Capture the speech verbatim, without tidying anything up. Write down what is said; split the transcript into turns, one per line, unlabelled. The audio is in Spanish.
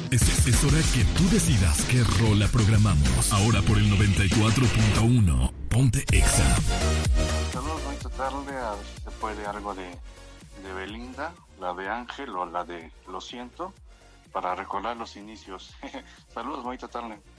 Es, es, es hora que tú decidas qué rola programamos. Ahora por el noventa y cuatro punto uno. Ponte Exa.
Saludos, bonita tarde. A ver si se puede algo de, de Belinda, la de Ángel o la de Lo Siento, para recordar los inicios. Saludos, bonita tarde.